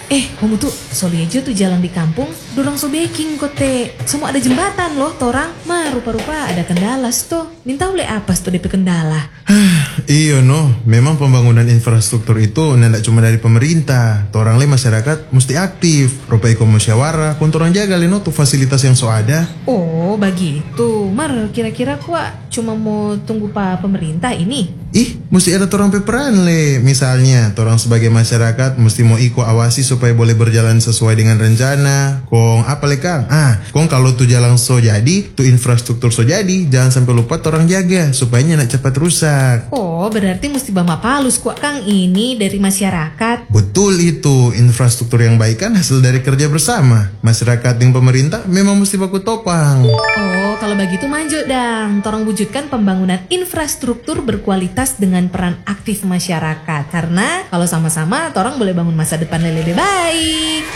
kamu tuh soliejo tuh jalan di kampung, dorang so baking kote. Semua ada jembatan loh, torang. Rupa-rupa ada kendala tuh. Minta oleh apa tuh DP kendala? Iya no, memang pembangunan infrastruktur itu tidak cuma dari pemerintah. Torang le masyarakat mesti aktif. Rupa iko musyawarah, kontorang jaga le no tuh fasilitas yang so ada. Oh begitu. Kira-kira kuat cuma mau tunggu pak pemerintah ini? Mesti ada torang peperan le. Misalnya, torang sebagai masyarakat mesti mau iko awasi supaya boleh berjalan sesuai dengan rencana. Kong apa le Kang? Kong kalau tuh jalan so jadi, tuh infrastruktur so jadi, jangan sampai lupa torang jaga supaya nak cepat rusak. Oh, berarti mesti bama palus kuat Kang ini dari masyarakat. Betul itu, infrastruktur yang baik kan hasil dari kerja bersama. Masyarakat dan pemerintah memang mesti baku topang. Oh, kalau begitu maju dang. Torang wujudkan pembangunan infrastruktur berkualitas dengan peran aktif masyarakat. Karena kalau sama-sama, torang boleh bangun masa depan yang lebih baik.